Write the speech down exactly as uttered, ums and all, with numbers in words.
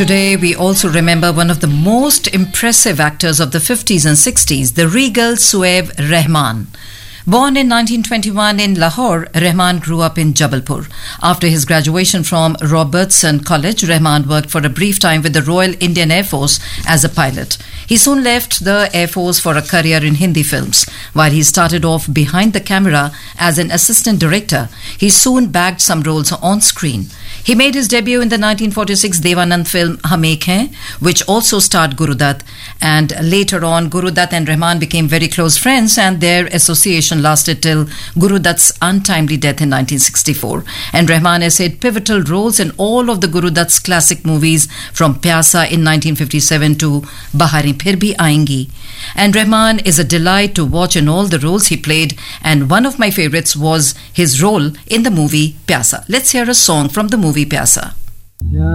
Today, we also remember one of the most impressive actors of the fifties and sixties, the regal Suhaib Rahman. Born in nineteen twenty-one in Lahore, Rahman grew up in Jabalpur. After his graduation from Robertson College, Rahman worked for a brief time with the Royal Indian Air Force as a pilot. He soon left the Air Force for a career in Hindi films. While he started off behind the camera as an assistant director, he soon bagged some roles on screen. He made his debut in the nineteen forty-six Devanand film Hum Ek Hain, which also starred Guru Dutt. And later on, Guru Dutt and Rahman became very close friends, and their association lasted till Guru Dutt's untimely death in nineteen sixty-four. And Rahman has had pivotal roles in all of the Guru Dutt's classic movies, from Pyasa in nineteen fifty-seven to Baharein Phir Bhi Aayengi. And Rahman is a delight to watch in all the roles he played, and one of my favorites was his role in the movie Pyasa. Let's hear a song from the movie Pyasa.